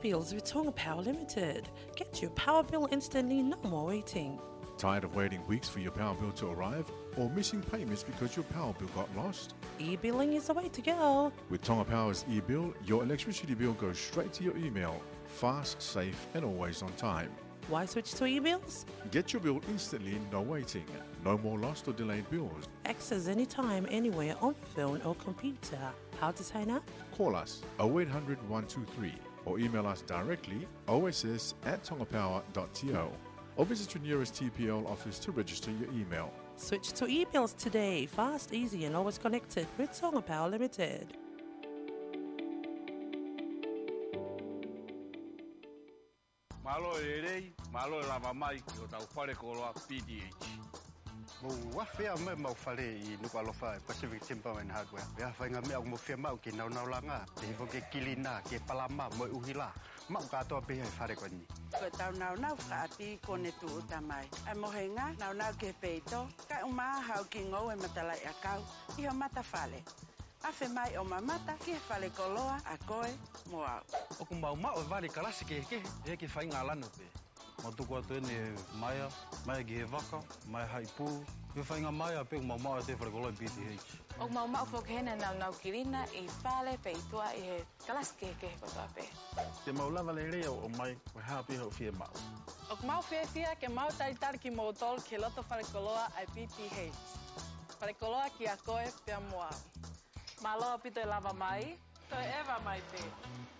e-bills with Tonga Power Limited. Get your power bill instantly, no more waiting. Tired of waiting weeks for your power bill to arrive or missing payments because your power bill got lost? E-billing is the way to go. With Tonga Power's e-bill, your electricity bill goes straight to your email, fast, safe and always on time. Why switch to e-bills? Get your bill instantly, no waiting. No more lost or delayed bills. Access anytime, anywhere on phone or computer. How to sign up? Call us 0800 123 or email us directly oss@tongapower.to or visit your nearest TPL office to register your email. Switch to e-bills today. Fast, easy and always connected with Tonga Power Limited. Malo e malo lava mai o tau whare koloa PDH. Wa fea me mau whare I nuku alofa Pacific Timber and Hardware. Wea whainga mea o mo fea mau ki nau langa. Te hifo ke kilina, ke palama, mo uhila. Mau katoa pehe whare koni. Ko tau nau whaati kone tu utamai. Ai mohenga nau ke peito. Kai umaa hau ki ngau e matalai a kau. Iho mata whale. Afe mai o mamata ki whale koloa a koe mo au. O ku mau e wari karasi ke ke whai ngā lanu pe. Mo tuku atu ene maia ki he waka, maia hai pū. He whai ngā maia pe ku mau e te whare koloa PTH. O ku mau whokehena nau kirina I whale pe itua I he karasi ke kotoa pe. Te mau lava le rea o mai, ko hapi hau fia mau. O ku mau fia ke mau taritari ki mo tol ke loto whare koloa ai PTH. Whare koloa ki a koe pia mo au. Malo pito lava mai, to eva mai te.